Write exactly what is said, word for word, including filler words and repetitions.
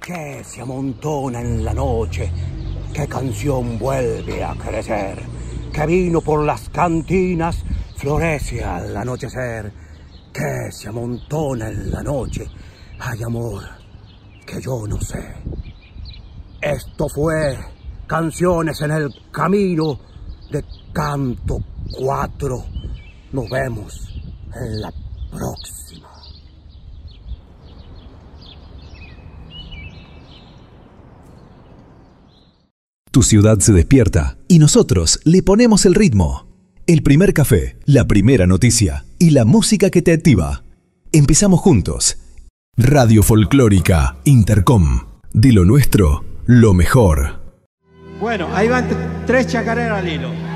que se amontona en la noche, qué canción vuelve a crecer, que vino por las cantinas florece al anochecer, que se amontona en la noche, hay amor que yo no sé. Esto fue Canciones en el Camino de Canto cuatro. Nos vemos en la próxima. Tu ciudad se despierta y nosotros le ponemos el ritmo. El primer café, la primera noticia y la música que te activa. Empezamos juntos. Radio Folclórica Intercom. De lo nuestro, lo mejor. Bueno, ahí van t- tres chacareras al hilo.